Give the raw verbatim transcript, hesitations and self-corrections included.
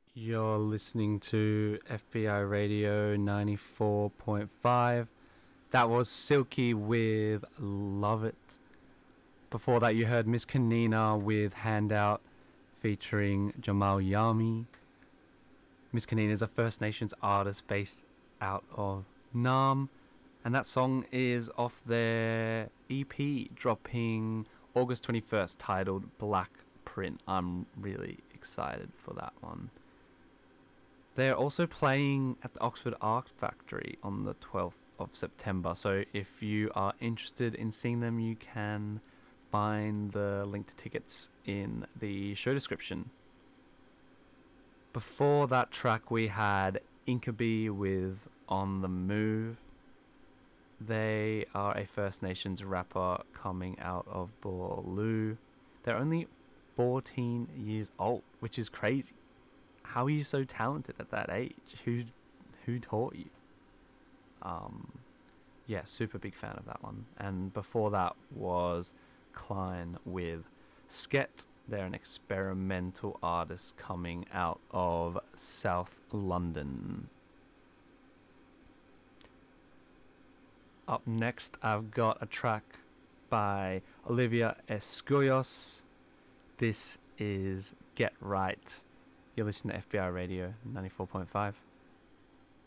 You're listening to F B I Radio ninety-four point five. That was Silky with Love It. Before that, you heard Miss Kanina with Handout featuring Jamal Yami. Miss Kanina is a First Nations artist based out of Nam, and that song is off their E P dropping August twenty-first titled Black Print. I'm really excited for that one. They're also playing at the Oxford Art Factory on the twelfth of September, so if you are interested in seeing them, you can find the link to tickets in the show description. Before that track, we had Inkaby with On the Move. They are a First Nations rapper coming out of Boorloo. They're only fourteen years old, which is crazy. How are you so talented at that age? Who who taught you? Um, yeah, super big fan of that one. And before that was Klein with Sket. They're an experimental artist coming out of South London. Up next, I've got a track by Olivia Escuyos. This is Get Right. You're listening to F B I Radio ninety-four point five.